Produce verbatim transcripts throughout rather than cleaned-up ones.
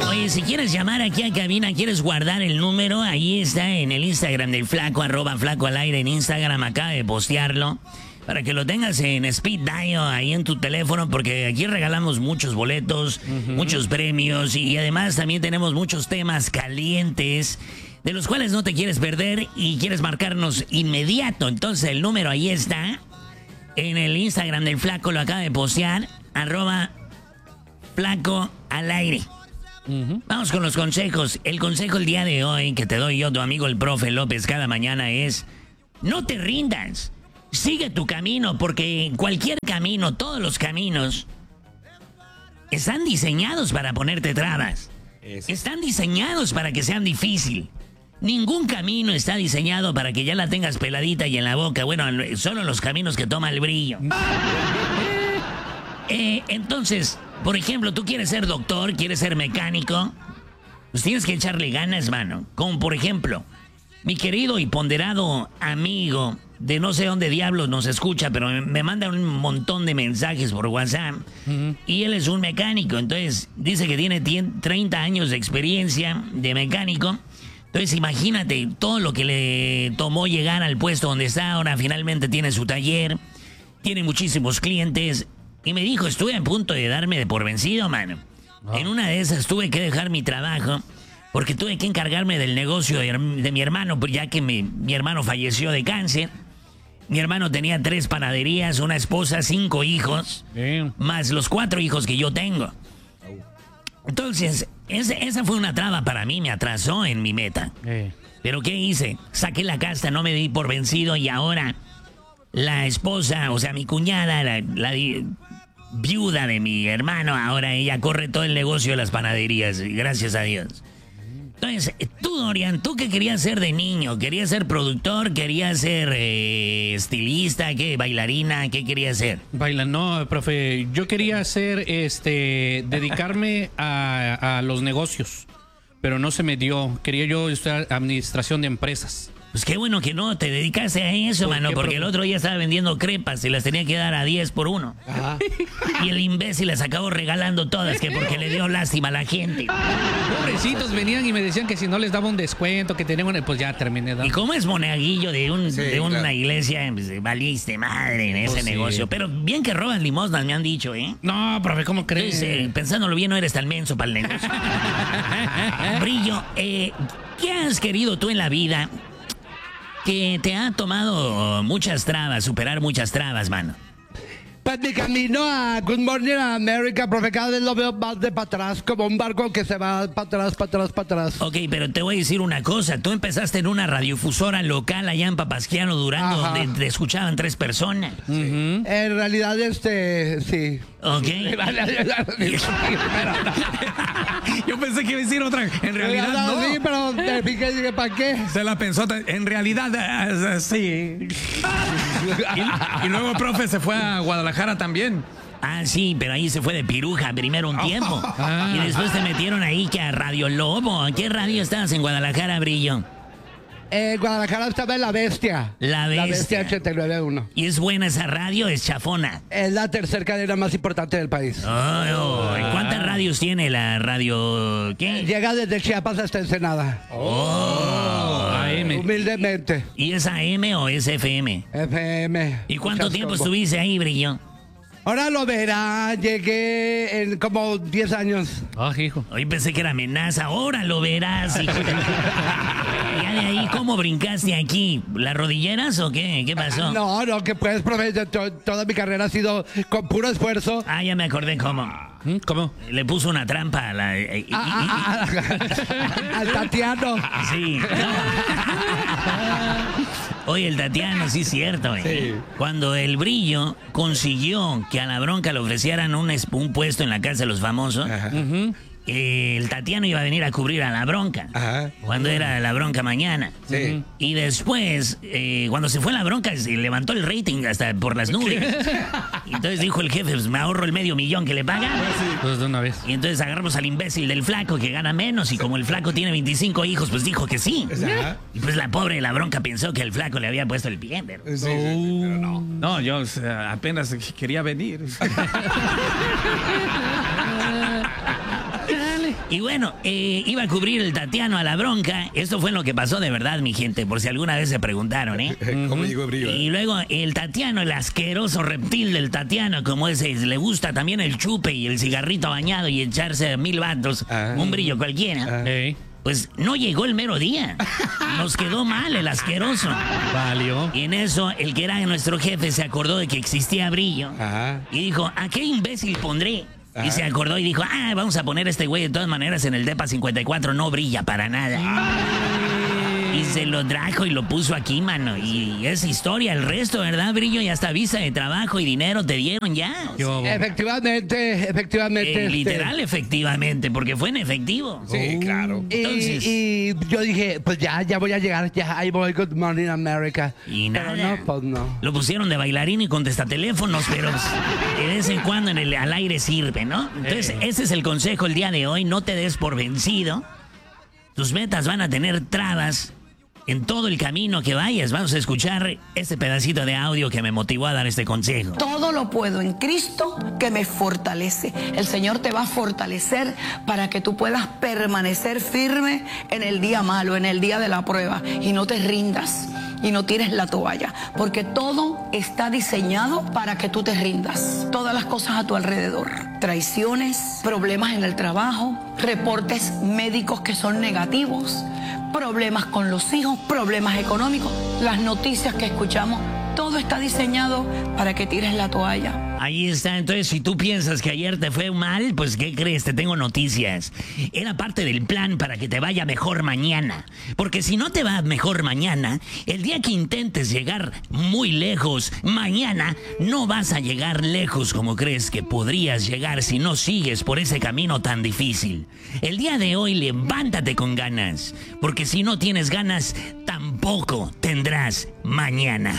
Oye, si quieres llamar aquí a cabina, quieres guardar el número, ahí está en el Instagram del Flaco, arroba Flaco al aire en Instagram, acaba de postearlo. Para que lo tengas en speed dial ahí en tu teléfono, porque aquí regalamos muchos boletos, uh-huh. muchos premios y además también tenemos muchos temas calientes de los cuales no te quieres perder y quieres marcarnos inmediato. Entonces el número ahí está en el Instagram del Flaco, lo acaba de postear, arroba Flaco al aire. Uh-huh. Vamos con los consejos. El consejo el día de hoy que te doy yo, tu amigo el profe López, cada mañana es: no te rindas. Sigue tu camino, porque cualquier camino, todos los caminos, están diseñados para ponerte trabas. Eso. Están diseñados para que sean difíciles. Ningún camino está diseñado para que ya la tengas peladita y en la boca. Bueno, solo los caminos que toma el brillo. eh, entonces, por ejemplo, tú quieres ser doctor, quieres ser mecánico, pues tienes que echarle ganas, mano. Como por ejemplo, mi querido y ponderado amigo de no sé dónde diablos nos escucha, pero me manda un montón de mensajes por WhatsApp. Uh-huh. Y él es un mecánico, entonces dice que tiene treinta años de experiencia de mecánico. Entonces imagínate todo lo que le tomó llegar al puesto donde está ahora. Finalmente tiene su taller, tiene muchísimos clientes. Y me dijo, estuve a punto de darme de por vencido, mano. Oh. En una de esas tuve que dejar mi trabajo porque tuve que encargarme del negocio de, de mi hermano, ya que mi, mi hermano falleció de cáncer. Mi hermano tenía tres panaderías, una esposa, cinco hijos, Damn. más los cuatro hijos que yo tengo. Entonces, ese, esa fue una traba para mí, me atrasó en mi meta. Eh. ¿Pero qué hice? Saqué la casta, no me di por vencido y ahora la esposa, o sea, mi cuñada, la, la viuda de mi hermano, ahora ella corre todo el negocio de las panaderías, gracias a Dios. Entonces, tú, Dorian, ¿tú qué querías ser de niño? ¿Querías ser productor? ¿Querías ser eh, estilista? ¿Qué? ¿Bailarina? ¿Qué querías ser? Baila, no, profe. Yo quería hacer, este, dedicarme a, a los negocios, pero no se me dio. Quería yo estudiar administración de empresas. Pues qué bueno que no te dedicaste a eso, ¿Por mano, qué, porque profe? El otro día estaba vendiendo crepas y las tenía que dar a diez por uno. Ajá. Y el imbécil las acabó regalando todas, que porque le dio lástima a la gente. Pobrecitos, venían y me decían que si no les daba un descuento, que tenían un... Pues ya terminé dando. Y como es monaguillo de, un, sí, de una claro. iglesia, pues, valiste madre en ese pues negocio. Sí. Pero bien que roban limosnas, me han dicho, ¿eh? No, profe, ¿cómo crees? Entonces, eh, pensándolo bien, no eres tan menso para el negocio. Brillo, eh, ¿qué has querido tú en la vida que te ha tomado muchas trabas, superar muchas trabas, mano? Pues mi camino a Good Morning America, profe, cada vez lo veo más de para atrás, como un barco que se va para atrás, para atrás, para atrás. Ok, pero te voy a decir una cosa. Tú empezaste en una radiofusora local allá en Papasquiano, Durango, Ajá. donde te escuchaban tres personas. Sí. Uh-huh. En realidad, este, sí. Ok. Yo pensé que iba a decir otra. En realidad, no. no. Sí, pero te piqué y dije, ¿para qué? Se la pensó. En realidad, uh, sí. y, y luego, profe, se fue a Guadalajara también. Ah, sí, pero ahí se fue de piruja primero un tiempo. Ah. Y después te metieron ahí que a Radio Lobo. ¿En qué radio estabas en Guadalajara, Brillo? En eh, Guadalajara estaba en La Bestia. La Bestia. La Bestia ochenta y nueve punto uno. ¿Y es buena esa radio? ¿Es chafona? Es la tercera cadena más importante del país. Oh, oh. ¿Cuántas radios tiene la radio? ¿Qué? Llega desde Chiapas hasta Ensenada. Oh. A M. Humildemente. ¿Y es A M o es F M? F M. ¿Y cuánto tiempo combo. estuviste ahí, Brillo? Ahora lo verá, llegué en como diez años. Ah, oh, hijo. Hoy pensé que era amenaza, ahora lo verás, hijo. Ya de ahí, ¿cómo brincaste aquí? ¿Las rodilleras o qué? ¿Qué pasó? No, no, que pues, profe, to toda mi carrera ha sido con puro esfuerzo. Ah, ya me acordé cómo. ¿Cómo? Le puso una trampa a la... Eh, ah, y, ah, y, ah, al Tatiano. Sí. Oye, el Tatiano, sí es cierto, ¿eh? Sí. Cuando el Brillo consiguió que a la Bronca le ofrecieran un, un puesto en la Casa de los Famosos, uh-huh. eh, el Tatiano iba a venir a cubrir a la Bronca. Ajá. Cuando era la Bronca mañana. Sí. Y después, eh, cuando se fue la Bronca, se levantó el rating hasta por las nubes. Y entonces dijo el jefe, pues me ahorro el medio millón que le pagan. Sí. Pues de una vez. Y entonces agarramos al imbécil del Flaco que gana menos. Y como el Flaco tiene veinticinco hijos, pues dijo que sí. Ajá. Y pues la pobre la Bronca pensó que el Flaco le había puesto el pie. Pero, sí, sí, sí, pero no. No, yo o sea, apenas quería venir. Y bueno, eh, iba a cubrir el Tatiano a la bronca. Esto fue lo que pasó de verdad, mi gente, por si alguna vez se preguntaron, ¿eh? ¿Cómo llegó Brillo? Y luego el Tatiano, el asqueroso reptil del Tatiano, como ese, le gusta también el chupe y el cigarrito bañado y echarse mil vatos, Ah. un brillo cualquiera. Ey, Pues no llegó el mero día. Nos quedó mal el asqueroso. valió. Y en eso, el que era nuestro jefe se acordó de que existía Brillo. Ajá. Y dijo, ¿a qué imbécil pondré? Y Ajá. se acordó y dijo, ah, vamos a poner a este güey de todas maneras en el Depa cincuenta y cuatro, no brilla para nada. Y se lo trajo y lo puso aquí, mano. Y es historia el resto, ¿verdad, Brillo? Y hasta visa de trabajo y dinero te dieron ya. O sea, ¿Qué hubo? Efectivamente, efectivamente. eh, este, literal, efectivamente, porque fue en efectivo. Sí, claro. Y, Entonces- y yo dije, pues ya, ya voy a llegar, ya ahí voy, Good Morning America. Y Pero nada. no, pues no. Lo pusieron de bailarín y contesta teléfonos, pero pues, de vez en cuando en el, al aire sirve, ¿no? Entonces, ese es el consejo el día de hoy. No te des por vencido. Tus metas van a tener trabas en todo el camino que vayas. Vamos a escuchar este pedacito de audio que me motivó a dar este consejo. Todo lo puedo en Cristo que me fortalece. El Señor te va a fortalecer para que tú puedas permanecer firme en el día malo, en el día de la prueba, y no te rindas y no tires la toalla, porque todo está diseñado para que tú te rindas. Todas las cosas a tu alrededor, traiciones, problemas en el trabajo, reportes médicos que son negativos, problemas con los hijos, problemas económicos, las noticias que escuchamos, todo está diseñado para que tires la toalla. Ahí está. Entonces, si tú piensas que ayer te fue mal, pues ¿qué crees? Te tengo noticias. Era parte del plan para que te vaya mejor mañana. Porque si no te va mejor mañana, el día que intentes llegar muy lejos, mañana no vas a llegar lejos como crees que podrías llegar si no sigues por ese camino tan difícil. El día de hoy levántate con ganas, porque si no tienes ganas, tampoco tendrás mañana.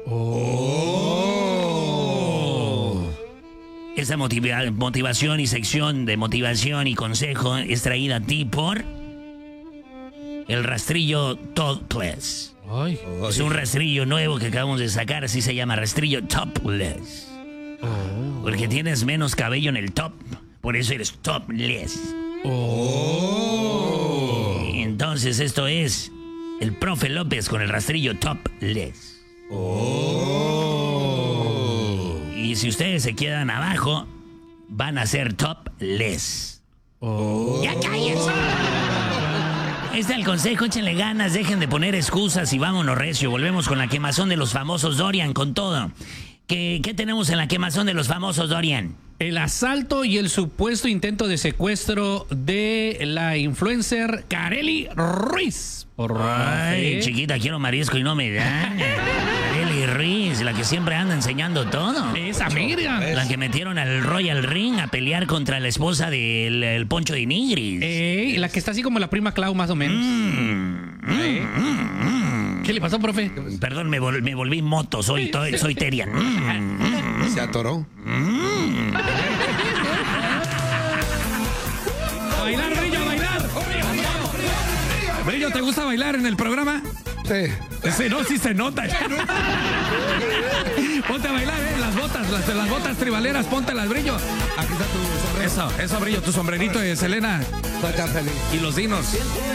Esta motiva- motivación y sección de motivación y consejo es traída a ti por el rastrillo Topless. Ay, Es un rastrillo nuevo que acabamos de sacar, así se llama, rastrillo Topless. Porque tienes menos cabello en el top, por eso eres topless. Entonces esto es el profe López con el rastrillo Topless. Y si ustedes se quedan abajo, van a ser topless. ¡Ya cállense! Ahí está el consejo, échenle ganas, dejen de poner excusas y vámonos recio. Volvemos con la quemazón de los famosos Dorian, con todo. ¿Qué, qué tenemos en la quemazón de los famosos Dorian? el asalto y el supuesto intento de secuestro de la influencer Kareli Ruiz. Por Ay, Rafe. chiquita, quiero marisco y no me dan. Kareli Ruiz, la que siempre anda enseñando todo. Esa Miriam. La que metieron al Royal Ring a pelear contra la esposa del el Poncho de Nigris. Eh, la que está así como la prima Clau, más o menos. Eh. ¿Qué le pasó, profe? Perdón, me, vol- me volví moto, soy, to- soy Terian. Mm. Se atoró. A bailar, Brillo, a bailar. Brillo, ¿te gusta bailar en el programa? Sí. Sí, no, sí se nota. Ponte a bailar, ¿eh? Las botas, las, las botas tribaleras, póntelas, Brillo. Aquí está tu sombrero. Eso, eso, Brillo, tu sombrerito de Selena Soy tan feliz. y los dinos.